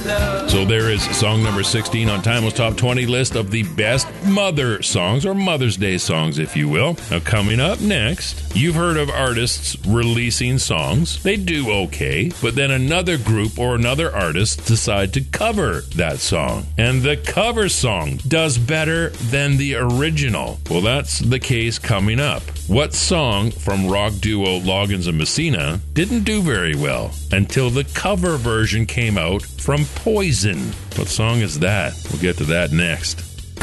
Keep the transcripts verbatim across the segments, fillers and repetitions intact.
So there is song number sixteen on Timeless Top twenty list of the best mother songs, or Mother's Day songs, if you will. Now, coming up next, you've heard of artists releasing songs. They do okay, but then another group or another artist decide to cover that song. And the cover song does better than the original. Well, that's the case coming up. What song from rock duo Loggins and Messina didn't do very well until the cover version came out from Poison? What song is that? We'll get to that next.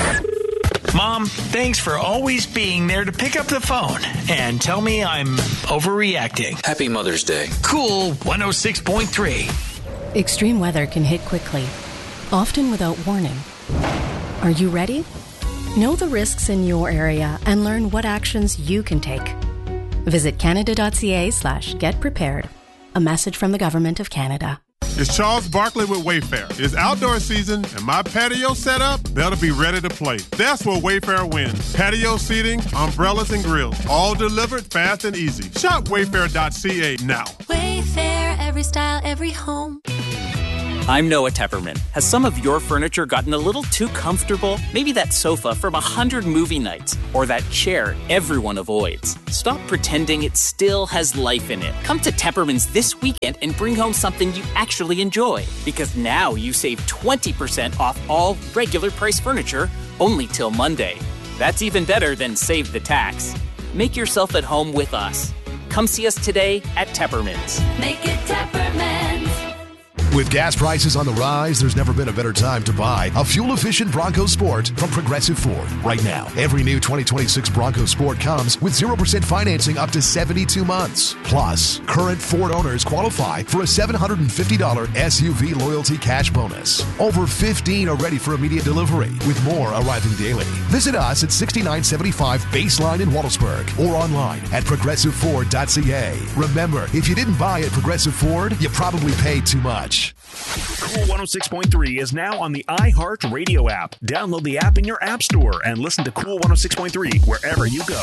Mom, thanks for always being there to pick up the phone and tell me I'm overreacting. Happy Mother's Day. Cool one oh six point three. Extreme weather can hit quickly, often without warning. Are you ready? Know the risks in your area and learn what actions you can take. Visit canada.ca slash get prepared. A message from the Government of Canada. It's Charles Barkley with Wayfair. It's outdoor season, and my patio setup better be ready to play. That's where Wayfair wins. Patio seating, umbrellas, and grills, all delivered fast and easy. Shop wayfair dot c a now. Wayfair, every style, every home. I'm Noah Tepperman. Has some of your furniture gotten a little too comfortable? Maybe that sofa from a hundred movie nights, or that chair everyone avoids. Stop pretending it still has life in it. Come to Tepperman's this weekend and bring home something you actually enjoy. Because now you save twenty percent off all regular price furniture, only till Monday. That's even better than save the tax. Make yourself at home with us. Come see us today at Tepperman's. Make it Tepperman's. With gas prices on the rise, there's never been a better time to buy a fuel-efficient Bronco Sport from Progressive Ford. Right now, every new twenty twenty-six Bronco Sport comes with zero percent financing up to seventy-two months. Plus, current Ford owners qualify for a seven hundred fifty dollars S U V loyalty cash bonus. Over fifteen are ready for immediate delivery, with more arriving daily. Visit us at sixty-nine seventy-five Baseline in Wallaceburg or online at progressive ford dot c a. Remember, if you didn't buy at Progressive Ford, you probably paid too much. Cool one oh six point three is now on the iHeartRadio app. Download the app in your app store and listen to Cool one oh six point three wherever you go.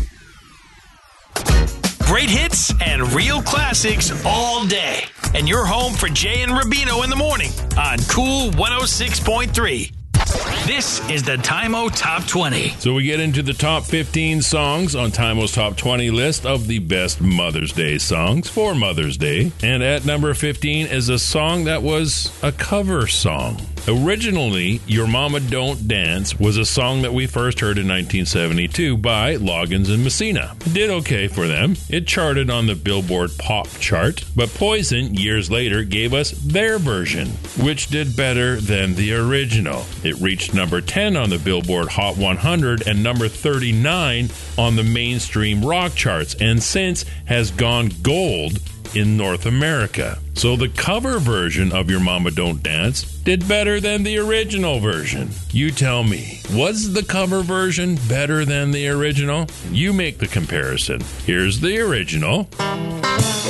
Great hits and real classics all day. And you're home for Jay and Rubino in the morning on Cool one oh six point three. This is the Time-O Top twenty. So we get into the top fifteen songs on Time-O's Top twenty list of the best Mother's Day songs for Mother's Day. And at number fifteen is a song that was a cover song. Originally, Your Mama Don't Dance was a song that we first heard in nineteen seventy-two by Loggins and Messina. It did okay for them. It charted on the Billboard Pop chart, but Poison, years later, gave us their version, which did better than the original. It reached number ten on the Billboard Hot one hundred and number thirty-nine on the mainstream rock charts, and since has gone gold in North America. So the cover version of Your Mama Don't Dance did better than the original version. You tell me, was the cover version better than the original? You make the comparison. Here's the original.